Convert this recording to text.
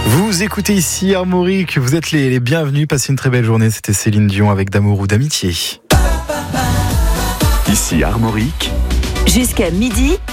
Vous écoutez ici Armorique, vous êtes les bienvenus, passez une très belle journée, c'était Céline Dion avec D'amour ou d'amitié. Ici Armorique. Jusqu'à midi,